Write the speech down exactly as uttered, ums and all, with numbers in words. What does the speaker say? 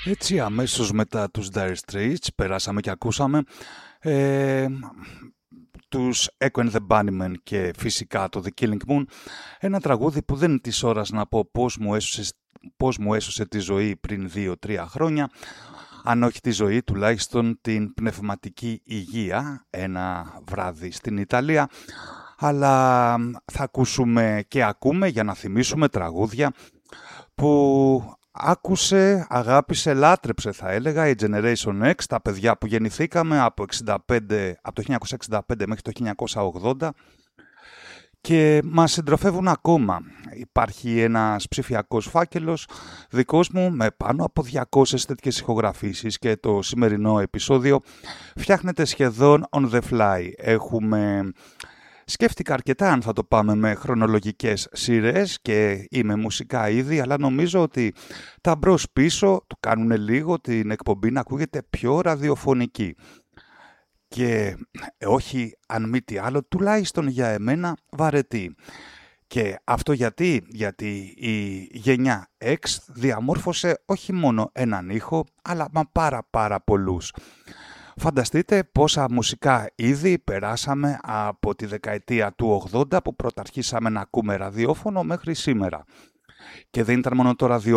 Έτσι αμέσως μετά τους Dire Straits περάσαμε και ακούσαμε ε, τους Echo and the Bunnymen και φυσικά το The Killing Moon, ένα τραγούδι που δεν είναι της ώρας να πω πώς μου έσωσε, πώς μου έσωσε τη ζωή πριν δύο τρία χρόνια, αν όχι τη ζωή τουλάχιστον την πνευματική υγεία ένα βράδυ στην Ιταλία, αλλά θα ακούσουμε και ακούμε για να θυμίσουμε τραγούδια που άκουσε, αγάπησε, λάτρεψε θα έλεγα η Generation X, τα παιδιά που γεννηθήκαμε από, εξήντα πέντε, από το χίλια εννιακόσια εξήντα πέντε μέχρι το χίλια εννιακόσια ογδόντα και μας συντροφεύουν ακόμα. Υπάρχει ένας ψηφιακός φάκελος δικός μου με πάνω από διακόσιες τέτοιες ηχογραφήσεις και το σημερινό επεισόδιο φτιάχνεται σχεδόν on the fly. Έχουμε... Σκέφτηκα αρκετά αν θα το πάμε με χρονολογικές σειρές και είμαι μουσικά ήδη, αλλά νομίζω ότι τα μπρος πίσω του κάνουν λίγο την εκπομπή να ακούγεται πιο ραδιοφωνική. Και ε, όχι αν μη τι άλλο, τουλάχιστον για εμένα βαρετή. Και αυτό γιατί, γιατί η γενιά X διαμόρφωσε όχι μόνο έναν ήχο, αλλά μα πάρα πάρα πολλούς. Φανταστείτε πόσα μουσικά είδη περάσαμε από τη δεκαετία του ογδόντα που πρώτα αρχίσαμε να ακούμε ραδιόφωνο μέχρι σήμερα. Και δεν ήταν μόνο το ραδιόφωνο.